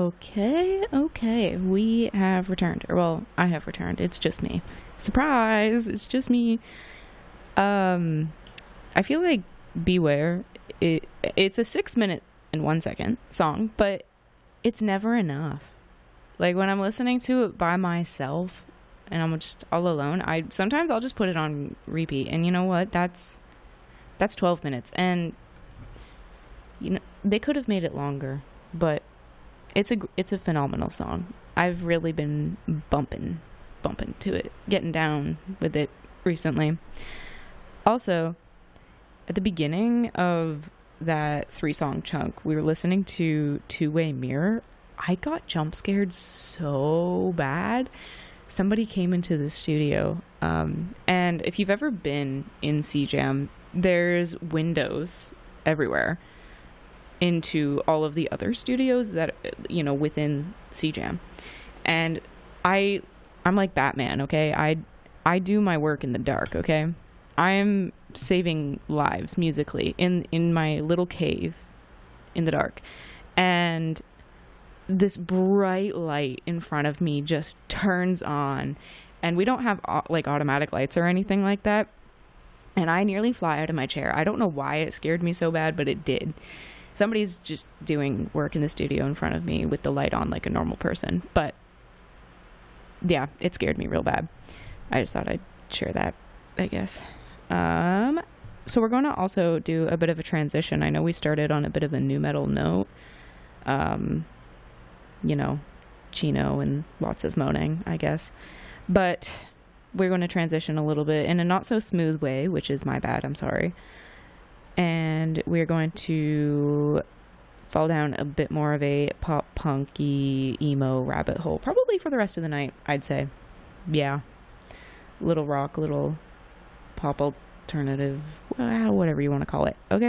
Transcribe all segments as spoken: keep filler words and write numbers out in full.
Okay, okay. We have returned. Or, well, I have returned. It's just me. Surprise! It's just me. Um, I feel like Beware, it, it's a six minute and one second song, but it's never enough. Like, when I'm listening to it by myself and I'm just all alone, I sometimes I'll just put it on repeat. And you know what? That's, that's twelve minutes. And, you know, they could have made it longer, but it's a it's a phenomenal song. I've really been bumping bumping to it, getting down with it recently. Also, at the beginning of that three song chunk, we were listening to Two Way Mirror. I got jump scared so bad. Somebody came into the studio, um, and if you've ever been in C Jam, there's windows everywhere into all of the other studios that, you know, within C Jam. And I I'm like Batman, okay? I I do my work in the dark, okay? I'm saving lives musically in in my little cave in the dark. And this bright light in front of me just turns on, and we don't have like automatic lights or anything like that. And I nearly fly out of my chair. I don't know why it scared me so bad, but it did. Somebody's just doing work in the studio in front of me with the light on like a normal person. But yeah, it scared me real bad. I just thought I'd share that, I guess. Um, so we're going to also do a bit of a transition. I know we started on a bit of a nu metal note. Um, you know, Chino and lots of moaning, I guess. But we're going to transition a little bit in a not so smooth way, which is my bad. I'm sorry. And we're going to fall down a bit more of a pop punky emo rabbit hole, probably for the rest of the night, I'd say. Yeah, little rock, little pop alternative, well, whatever you want to call it. Okay,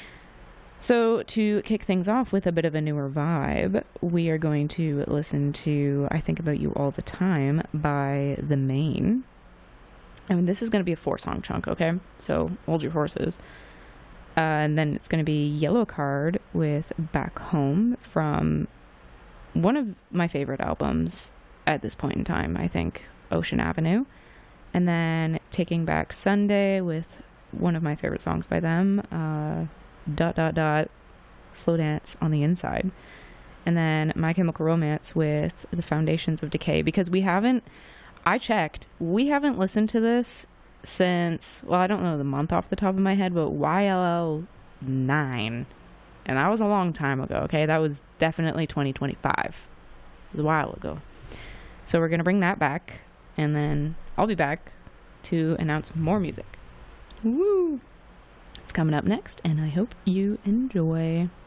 so to kick things off with a bit of a newer vibe, we are going to listen to I Think About You All the Time by The Maine. I mean, this is going to be a four song chunk, okay, so hold your horses. Uh, and then it's going to be Yellow Card with Back Home from one of my favorite albums at this point in time, I think, Ocean Avenue. And then Taking Back Sunday with one of my favorite songs by them, uh, dot, dot, dot, Slow Dance on the Inside. And then My Chemical Romance with The Foundations of Decay, because we haven't, I checked, we haven't listened to this since, well, I don't know the month off the top of my head, but Y L L nine, and that was a long time ago. Okay, that was definitely twenty twenty-five. It was a while ago. So we're gonna bring that back, and then I'll be back to announce more music. Woo! It's coming up next, and I hope you enjoy.